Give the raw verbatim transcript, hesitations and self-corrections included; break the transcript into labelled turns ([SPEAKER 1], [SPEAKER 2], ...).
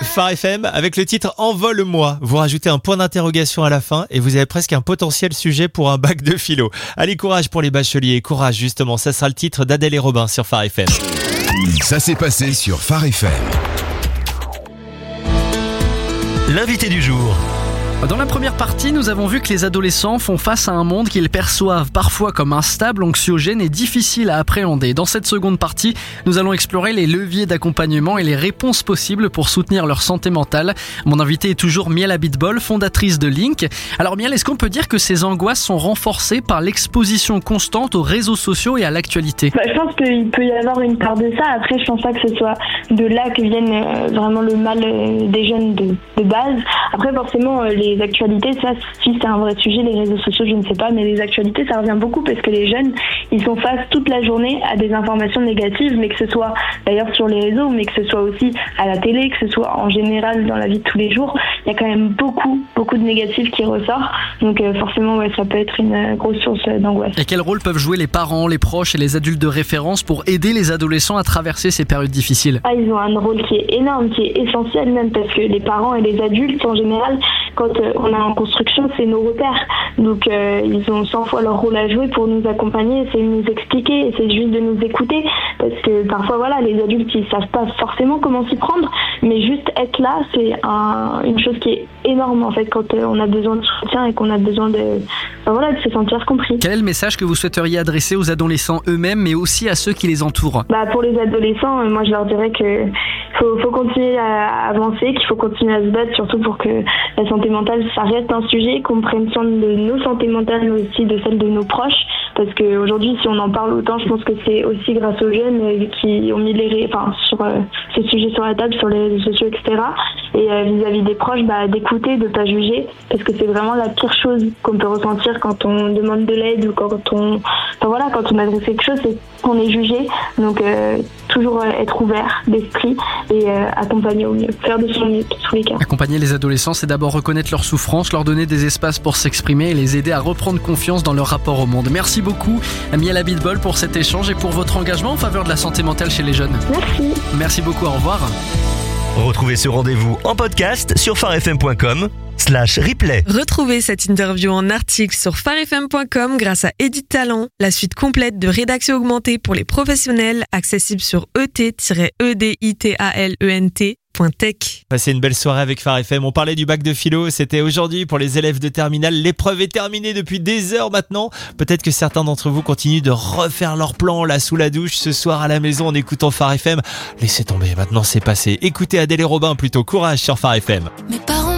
[SPEAKER 1] Phare F M avec le titre Envole-moi. Vous rajoutez un point d'interrogation à la fin et vous avez presque un potentiel sujet pour un bac de philo. Allez, courage pour les bacheliers. Courage, justement, ça sera le titre d'Adèle et Robin sur Phare F M.
[SPEAKER 2] Ça s'est passé sur Phare F M.
[SPEAKER 3] L'invité du jour.
[SPEAKER 4] Dans la première partie, nous avons vu que les adolescents font face à un monde qu'ils perçoivent parfois comme instable, anxiogène et difficile à appréhender. Dans cette seconde partie, nous allons explorer les leviers d'accompagnement et les réponses possibles pour soutenir leur santé mentale. Mon invité est toujours Miel Abitbol, fondatrice de Link. Alors Miel, est-ce qu'on peut dire que ces angoisses sont renforcées par l'exposition constante aux réseaux sociaux et à l'actualité ?
[SPEAKER 5] Bah, je pense qu'il peut y avoir une part de ça. Après, je pense pas que ce soit de là que vienne euh, vraiment le mal euh, des jeunes de, de base. Après, forcément, euh, les Les actualités, ça, si c'est un vrai sujet, les réseaux sociaux, je ne sais pas, mais les actualités, ça revient beaucoup parce que les jeunes, ils sont face toute la journée à des informations négatives, mais que ce soit d'ailleurs sur les réseaux, mais que ce soit aussi à la télé, que ce soit en général dans la vie de tous les jours, il y a quand même beaucoup, beaucoup de négatifs qui ressortent. Donc euh, forcément, ouais, ça peut être une grosse source d'angoisse.
[SPEAKER 4] Et quel rôle peuvent jouer les parents, les proches et les adultes de référence pour aider les adolescents à traverser ces périodes difficiles ?
[SPEAKER 5] Ah, ils ont un rôle qui est énorme, qui est essentiel même, parce que les parents et les adultes, en général, quand on est en construction, c'est nos repères. Donc euh, ils ont cent fois leur rôle à jouer pour nous accompagner, essayer de nous expliquer, essayer juste de nous écouter. Parce que parfois, voilà, les adultes, ils savent pas forcément comment s'y prendre, mais juste être là, c'est un, une chose qui est énorme en fait quand euh, on a besoin de soutien et qu'on a besoin de, enfin, voilà, de se sentir compris.
[SPEAKER 4] Quel est le message que vous souhaiteriez adresser aux adolescents eux-mêmes, mais aussi à ceux qui les entourent ?
[SPEAKER 5] Bah, pour les adolescents, euh, moi je leur dirais que faut, faut continuer à avancer, qu'il faut continuer à se battre, surtout pour que la santé mentale, ça reste un sujet, qu'on prenne soin de nos santé mentales, mais aussi de celle de nos proches. Parce qu'aujourd'hui, si on en parle autant, je pense que c'est aussi grâce aux jeunes qui ont mis les, enfin, sur euh, ce sujet sur la table, sur les réseaux sociaux, et cetera. Et euh, vis-à-vis des proches, bah, d'écouter, de pas juger, parce que c'est vraiment la pire chose qu'on peut ressentir quand on demande de l'aide ou quand on, enfin voilà, quand on adresse quelque chose, c'est qu'on est jugé. Donc euh, toujours être ouvert d'esprit et euh, accompagner au mieux, faire de son mieux dans tous les cas.
[SPEAKER 4] Accompagner les adolescents, c'est d'abord reconnaître leurs souffrances, leur donner des espaces pour s'exprimer et les aider à reprendre confiance dans leur rapport au monde. Merci beaucoup Miel Abitbol pour cet échange et pour votre engagement en faveur de la santé mentale chez les jeunes.
[SPEAKER 5] Merci.
[SPEAKER 4] Merci beaucoup, au revoir.
[SPEAKER 3] Retrouvez ce rendez-vous en podcast sur pharefm point com slash replay.
[SPEAKER 6] Retrouvez cette interview en article sur pharefm point com grâce à Edit Talent, la suite complète de rédaction augmentée pour les professionnels, accessible sur e t tiret e d i t a l e n t point tech.
[SPEAKER 1] Passez une belle soirée avec Phare F M. On parlait du bac de philo, c'était aujourd'hui pour les élèves de terminale. L'épreuve est terminée depuis des heures maintenant. Peut-être que certains d'entre vous continuent de refaire leur plan là sous la douche ce soir à la maison en écoutant Phare F M. Laissez tomber, maintenant c'est passé. Écoutez Adèle et Robin plutôt. Courage sur Phare F M.
[SPEAKER 7] Mes parents